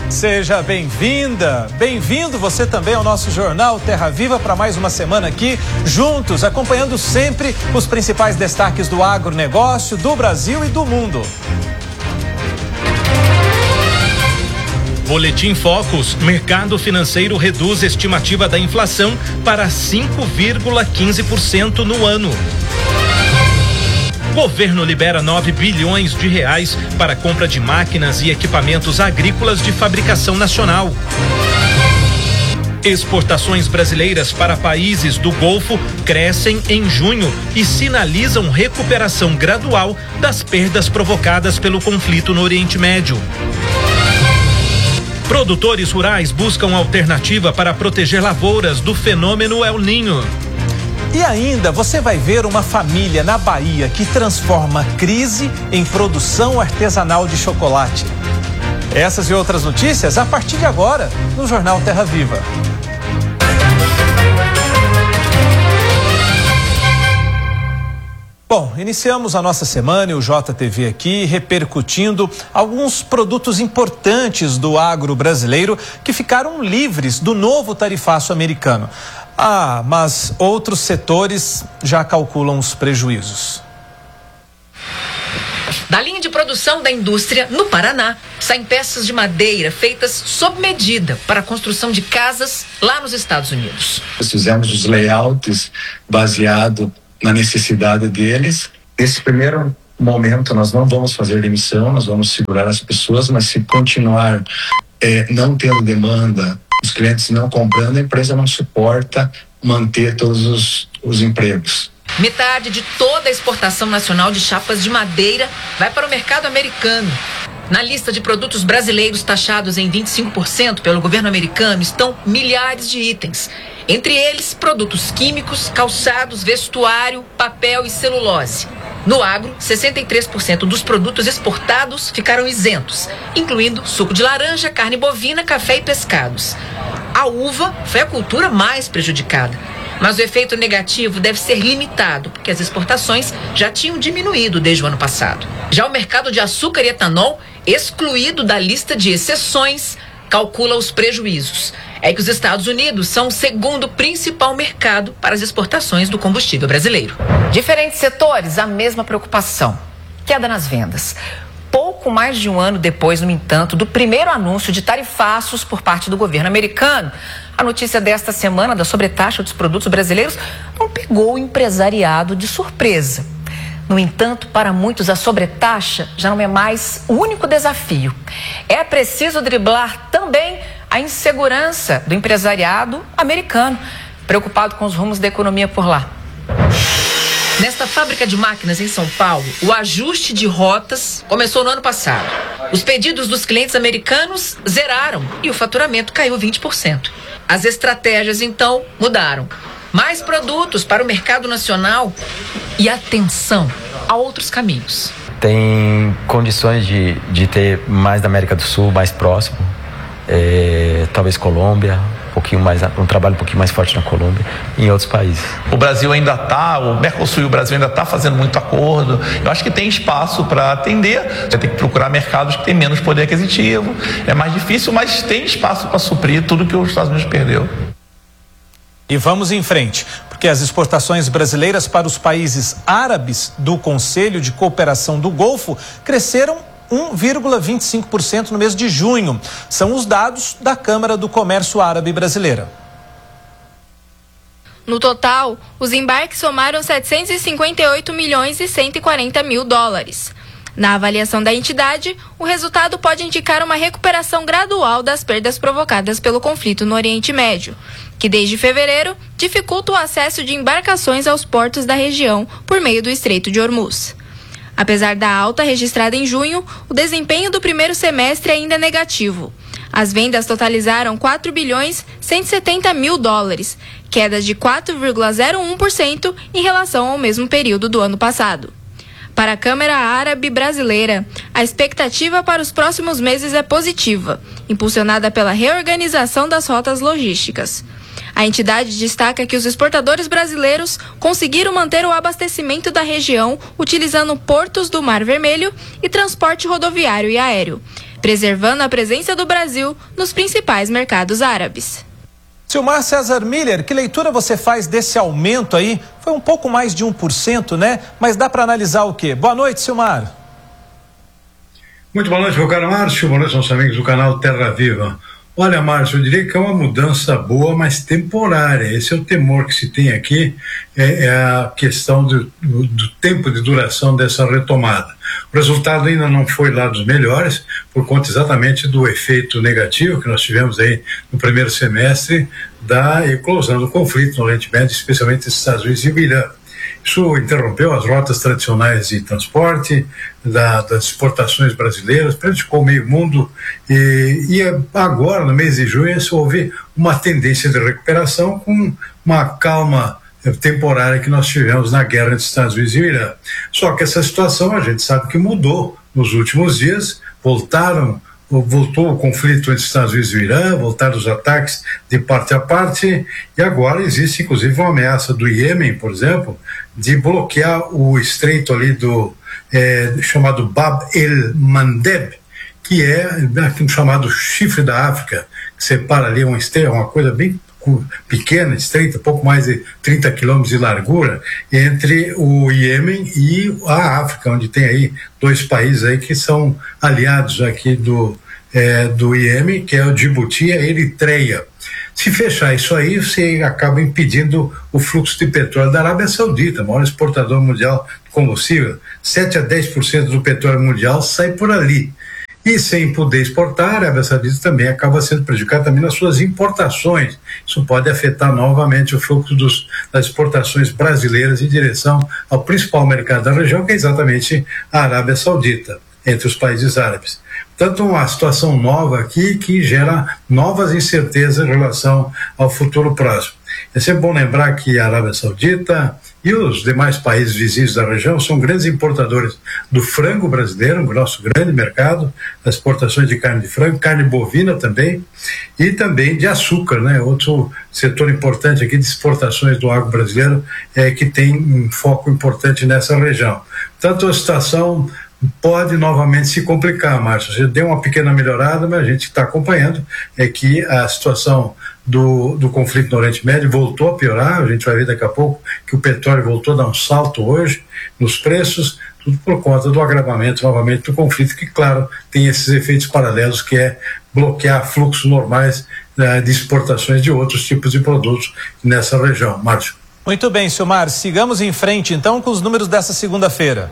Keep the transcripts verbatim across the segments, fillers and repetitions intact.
Seja bem-vinda, bem-vindo você também ao nosso jornal Terra Viva para mais uma semana aqui, juntos, acompanhando sempre os principais destaques do agronegócio, do Brasil e do mundo. Boletim Focus, mercado financeiro reduz estimativa da inflação para cinco vírgula quinze por cento no ano. Governo libera nove bilhões de reais para compra de máquinas e equipamentos agrícolas de fabricação nacional. Exportações brasileiras para países do Golfo crescem em junho e sinalizam recuperação gradual das perdas provocadas pelo conflito no Oriente Médio. Produtores rurais buscam alternativa para proteger lavouras do fenômeno El Niño. E ainda você vai ver uma família na Bahia que transforma crise em produção artesanal de chocolate. Essas e outras notícias a partir de agora no Jornal Terra Viva. Bom, iniciamos a nossa semana e o J T V aqui repercutindo alguns produtos importantes do agro brasileiro que ficaram livres do novo tarifaço americano. Ah, mas outros setores já calculam os prejuízos. Da linha de produção da indústria, no Paraná, saem peças de madeira feitas sob medida para a construção de casas lá nos Estados Unidos. Nós fizemos os layouts baseado na necessidade deles. Nesse primeiro momento nós não vamos fazer demissão, nós vamos segurar as pessoas, mas se continuar é, não tendo demanda, os clientes não comprando, a empresa não suporta manter todos os, os empregos. Metade de toda a exportação nacional de chapas de madeira vai para o mercado americano. Na lista de produtos brasileiros taxados em vinte e cinco por cento pelo governo americano estão milhares de itens. Entre eles, produtos químicos, calçados, vestuário, papel e celulose. No agro, sessenta e três por cento dos produtos exportados ficaram isentos, incluindo suco de laranja, carne bovina, café e pescados. A uva foi a cultura mais prejudicada. Mas o efeito negativo deve ser limitado, porque as exportações já tinham diminuído desde o ano passado. Já o mercado de açúcar e etanol, excluído da lista de exceções, calcula os prejuízos. É que os Estados Unidos são o segundo principal mercado para as exportações do combustível brasileiro. Diferentes setores, a mesma preocupação: queda nas vendas. Pouco mais de um ano depois, no entanto, do primeiro anúncio de tarifaços por parte do governo americano, a notícia desta semana da sobretaxa dos produtos brasileiros não pegou o empresariado de surpresa. No entanto, para muitos, a sobretaxa já não é mais o único desafio. É preciso driblar também a insegurança do empresariado americano, preocupado com os rumos da economia por lá. Nesta fábrica de máquinas em São Paulo, o ajuste de rotas começou no ano passado. Os pedidos dos clientes americanos zeraram e o faturamento caiu vinte por cento. As estratégias, então, mudaram. Mais produtos para o mercado nacional e atenção a outros caminhos. Tem condições de, de ter mais da América do Sul, mais próximo, é, talvez Colômbia, um pouquinho mais, um trabalho um pouquinho mais forte na Colômbia e em outros países. O Brasil ainda está, o Mercosul e o Brasil ainda está fazendo muito acordo. Eu acho que tem espaço para atender. Você tem que procurar mercados que têm menos poder aquisitivo. É mais difícil, mas tem espaço para suprir tudo que os Estados Unidos perdeu. E vamos em frente, porque as exportações brasileiras para os países árabes do Conselho de Cooperação do Golfo cresceram um vírgula vinte e cinco por cento no mês de junho. São os dados da Câmara do Comércio Árabe Brasileira. No total, os embarques somaram setecentos e cinquenta e oito milhões e cento e quarenta mil dólares. Na avaliação da entidade, o resultado pode indicar uma recuperação gradual das perdas provocadas pelo conflito no Oriente Médio, que desde fevereiro dificulta o acesso de embarcações aos portos da região por meio do Estreito de Hormuz. Apesar da alta registrada em junho, o desempenho do primeiro semestre ainda é negativo. As vendas totalizaram quatro bilhões cento e setenta mil dólares, queda de quatro vírgula zero um por cento em relação ao mesmo período do ano passado. Para a Câmara Árabe Brasileira, a expectativa para os próximos meses é positiva, impulsionada pela reorganização das rotas logísticas. A entidade destaca que os exportadores brasileiros conseguiram manter o abastecimento da região utilizando portos do Mar Vermelho e transporte rodoviário e aéreo, preservando a presença do Brasil nos principais mercados árabes. Silmar César Miller, que leitura você faz desse aumento aí? Foi um pouco mais de um por cento, né? Mas dá para analisar o quê? Boa noite, Silmar. Muito boa noite, meu caro Márcio. Boa noite aos amigos do canal Terra Viva. Olha, Márcio, eu diria que é uma mudança boa, mas temporária. Esse é o temor que se tem aqui, é, é a questão do, do, do tempo de duração dessa retomada. O resultado ainda não foi lá dos melhores, por conta exatamente do efeito negativo que nós tivemos aí no primeiro semestre da eclosão do conflito no Oriente Médio, especialmente nos Estados Unidos e o Irã. Isso interrompeu as rotas tradicionais de transporte, da, das exportações brasileiras, prejudicou o meio mundo e, e agora, no mês de junho, houve uma tendência de recuperação com uma calma temporária que nós tivemos na guerra entre os Estados Unidos e o Irã. Só que essa situação a gente sabe que mudou nos últimos dias, voltaram voltou o conflito entre os Estados Unidos e o Irã, voltaram os ataques de parte a parte, e agora existe inclusive uma ameaça do Iêmen, por exemplo, de bloquear o estreito ali do é, chamado Bab el-Mandeb, que é um chamado chifre da África, que separa ali uma esteira, uma coisa bem pequena, estreita, pouco mais de trinta quilômetros de largura, entre o Iêmen e a África, onde tem aí dois países aí que são aliados aqui do, é, do Iêmen, que é o Djibouti e a Eritreia. Se fechar isso aí, você acaba impedindo o fluxo de petróleo da Arábia Saudita, maior exportador mundial de combustível. sete a dez por cento do petróleo mundial sai por ali. E sem poder exportar, a Arábia Saudita também acaba sendo prejudicada também nas suas importações. Isso pode afetar novamente o fluxo dos, das exportações brasileiras em direção ao principal mercado da região, que é exatamente a Arábia Saudita, entre os países árabes. Portanto, uma situação nova aqui que gera novas incertezas em relação ao futuro próximo. É sempre bom lembrar que a Arábia Saudita e os demais países vizinhos da região são grandes importadores do frango brasileiro, um nosso grande mercado, das exportações de carne de frango, carne bovina também, e também de açúcar, né? Outro setor importante aqui de exportações do agro brasileiro é que tem um foco importante nessa região. Portanto, a situação pode novamente se complicar, Márcio. Você deu uma pequena melhorada, mas a gente está acompanhando é que a situação do, do conflito no Oriente Médio voltou a piorar. A gente vai ver daqui a pouco que o petróleo voltou a dar um salto hoje nos preços, tudo por conta do agravamento novamente do conflito, que, claro, tem esses efeitos paralelos, que é bloquear fluxos normais uh, de exportações de outros tipos de produtos nessa região. Márcio. Muito bem, Silmar. Sigamos em frente, então, com os números dessa segunda-feira.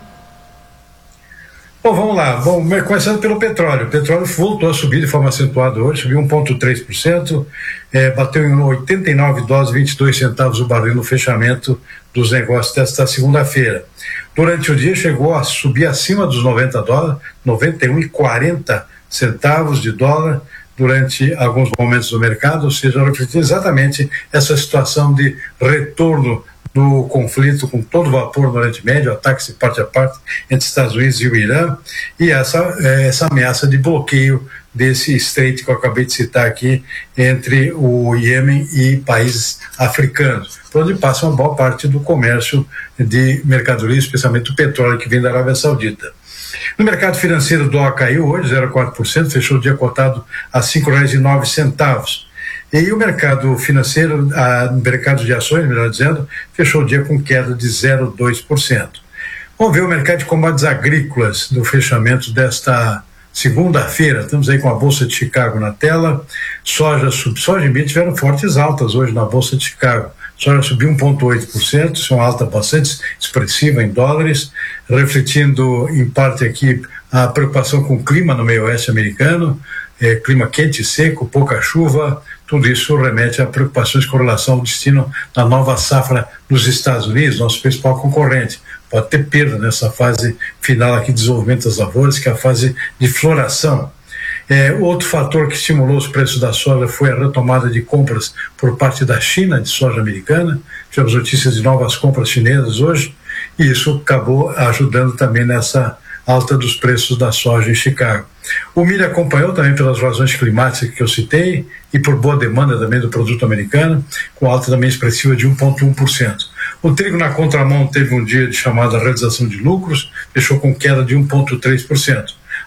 Bom, vamos lá. Bom, começando pelo petróleo. O petróleo voltou a subir de forma acentuada hoje, subiu um vírgula três por cento, é, bateu em oitenta e nove dólares e vinte e dois centavos o barril no fechamento dos negócios desta segunda-feira. Durante o dia chegou a subir acima dos noventa dólares, noventa e um e quarenta centavos de dólar durante alguns momentos do mercado, ou seja, refletindo exatamente essa situação de retorno do conflito com todo vapor no Oriente Médio, ataques de parte a parte entre Estados Unidos e o Irã, e essa, essa ameaça de bloqueio desse estreito que eu acabei de citar aqui entre o Iêmen e países africanos, por onde passa uma boa parte do comércio de mercadorias, especialmente o petróleo que vem da Arábia Saudita. No mercado financeiro, o dólar caiu hoje zero vírgula quatro por cento, fechou o dia cotado a cinco reais e nove centavos. E o mercado financeiro, o mercado de ações, melhor dizendo, fechou o dia com queda de zero vírgula dois por cento. Vamos ver o mercado de commodities agrícolas do fechamento desta segunda-feira. Estamos aí com a Bolsa de Chicago na tela. Soja, sub, soja e milho tiveram fortes altas hoje na Bolsa de Chicago. Soja subiu um vírgula oito por cento, isso é uma alta bastante expressiva em dólares, refletindo em parte aqui a preocupação com o clima no meio oeste americano, é, clima quente e seco, pouca chuva. Tudo isso remete a preocupações com relação ao destino da nova safra nos Estados Unidos, nosso principal concorrente. Pode ter perda nessa fase final aqui de desenvolvimento das lavouras, que é a fase de floração. É, outro fator que estimulou os preços da soja foi a retomada de compras por parte da China, de soja americana. Tivemos notícias de novas compras chinesas hoje, e isso acabou ajudando também nessa alta dos preços da soja em Chicago. O milho acompanhou também pelas razões climáticas que eu citei e por boa demanda também do produto americano, com alta também expressiva de um vírgula um por cento. O trigo na contramão teve um dia de chamada realização de lucros, fechou com queda de um vírgula três por cento.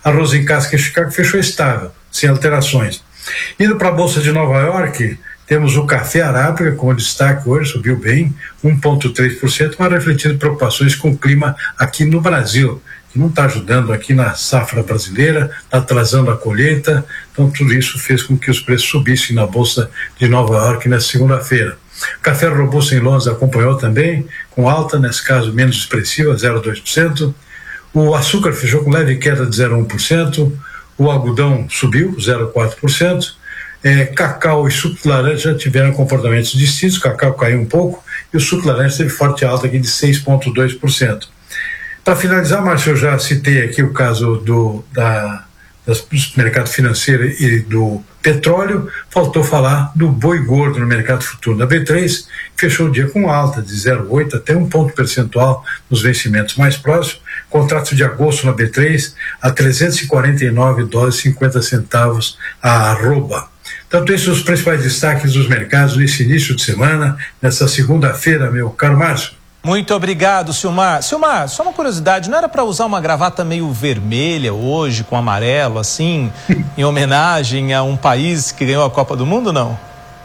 arroz em casca em Chicago fechou estável, sem alterações. Indo para a Bolsa de Nova York, temos o café arábica com destaque hoje, subiu bem, um vírgula três por cento, mas refletindo preocupações com o clima aqui no Brasil, que não está ajudando aqui na safra brasileira, está atrasando a colheita, então tudo isso fez com que os preços subissem na Bolsa de Nova York nessa segunda-feira. O café robusto em Londres acompanhou também, com alta, nesse caso menos expressiva, zero vírgula dois por cento. O açúcar fechou com leve queda de zero vírgula um por cento, o algodão subiu zero vírgula quatro por cento, é, cacau e suco de laranja tiveram comportamentos distintos, o cacau caiu um pouco e o suco de laranja teve forte alta aqui de seis vírgula dois por cento. Para finalizar, Márcio, eu já citei aqui o caso do, da, das, do mercado financeiro e do petróleo, faltou falar do boi gordo no mercado futuro da B três, que fechou o dia com alta de zero vírgula oito até um ponto percentual nos vencimentos mais próximos, contrato de agosto na B três a trezentos e quarenta e nove dólares e cinquenta centavos a arroba. Tanto esses os principais destaques dos mercados nesse início de semana, nessa segunda-feira, meu caro Márcio. Muito obrigado, Silmar. Silmar, só uma curiosidade, não era para usar uma gravata meio vermelha hoje, com amarelo, assim, em homenagem a um país que ganhou a Copa do Mundo, não?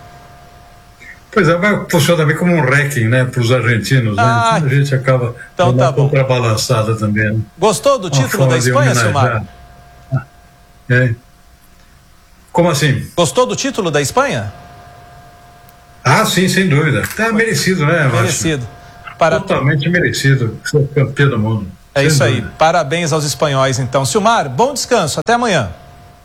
Pois é, mas funciona também como um ranking, né, para os argentinos, né? Ah, então a gente acaba então tá bom. Contrabalançada também. Né? Gostou do título da Espanha, Silmar? Ah, é. Como assim? Gostou do título da Espanha? Ah, sim, sem dúvida. Tá merecido, né, Márcio? Merecido. Para... Totalmente merecido, ser campeão do mundo. É isso dúvida. aí. Parabéns aos espanhóis, então. Silmar, bom descanso. Até amanhã.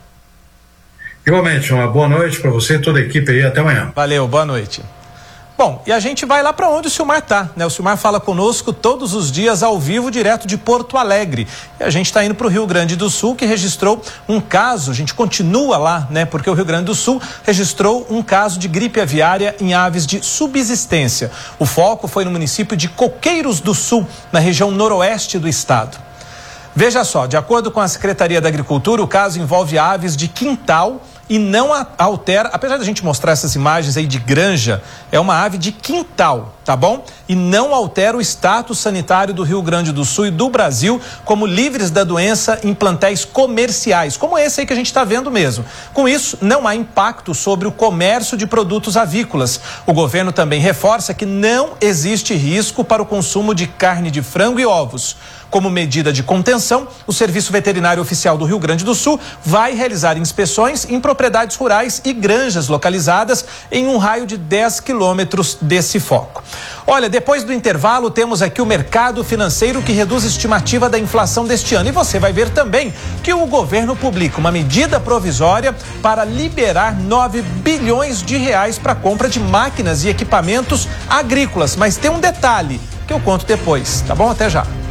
Igualmente, uma boa noite para você e toda a equipe aí. Até amanhã. Valeu, boa noite. Bom, e a gente vai lá para onde o Silmar tá, né? O Silmar fala conosco todos os dias ao vivo, direto de Porto Alegre. E a gente está indo para o Rio Grande do Sul, que registrou um caso, a gente continua lá, né? Porque o Rio Grande do Sul registrou um caso de gripe aviária em aves de subsistência. O foco foi no município de Coqueiros do Sul, na região noroeste do estado. Veja só, de acordo com a Secretaria da Agricultura, o caso envolve aves de quintal e não altera, apesar da gente mostrar essas imagens aí de granja, é uma ave de quintal, tá bom? E não altera o status sanitário do Rio Grande do Sul e do Brasil como livres da doença em plantéis comerciais, como esse aí que a gente está vendo mesmo. Com isso, não há impacto sobre o comércio de produtos avícolas. O governo também reforça que não existe risco para o consumo de carne de frango e ovos. Como medida de contenção, o Serviço Veterinário Oficial do Rio Grande do Sul vai realizar inspeções em propriedades rurais e granjas localizadas em um raio de dez quilômetros desse foco. Olha, depois do intervalo, temos aqui o mercado financeiro que reduz a estimativa da inflação deste ano. E você vai ver também que o governo publica uma medida provisória para liberar nove bilhões de reais para a compra de máquinas e equipamentos agrícolas. Mas tem um detalhe que eu conto depois, tá bom? Até já.